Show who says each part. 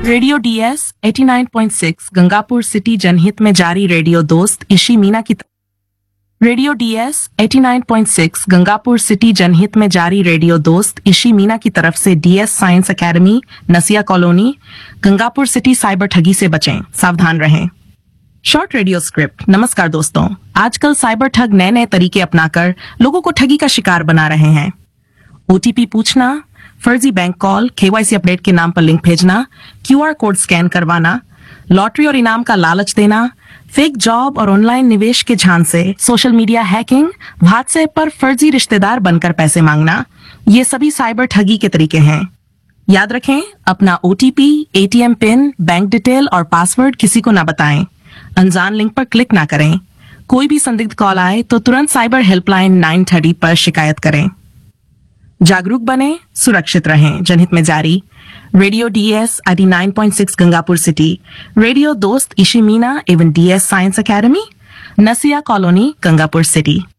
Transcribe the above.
Speaker 1: Radio DS 89.6 Gangapur city जनहित में जारी रेडियो दोस्त इशी मीना की रेडियो डीएस 89.6 गंगापुर सिटी जनहित में जारी रेडियो दोस्त इशी मीना की तरफ से डीएस साइंस एकेडमी नसिया कॉलोनी गंगापुर सिटी साइबर ठगी से बचें, सावधान रहें। Short radio script. नमस्कार दोस्तों, आजकल साइबर ठग नए नए तरीके अपनाकर लोगों को ठगी का शिकार बना रहे हैं। ओटीपी पूछना, फर्जी बैंक कॉल, केवाईसी अपडेट के नाम पर लिंक भेजना, क्यूआर कोड स्कैन करवाना, लॉटरी और इनाम का लालच देना, फेक जॉब और ऑनलाइन निवेश के झांसे, सोशल मीडिया हैकिंग, व्हाट्सएप पर फर्जी रिश्तेदार बनकर पैसे मांगना, ये सभी साइबर ठगी के तरीके हैं। याद रखें, अपना OTP, ATM pin, bank detail और पासवर्ड किसी को ना बताएं। अनजान लिंक पर क्लिक ना करें। कोई भी संदिग्ध कॉल आए तो तुरंत साइबर हेल्पलाइन 930 पर शिकायत करें। जागरूक बने, सुरक्षित रहें। जनहित में जारी radio DS 89.6 Gangapur city, radio दोस्त इशी मीना एवं डीएस साइंस एकेडमी नसिया कॉलोनी गंगापुर सिटी।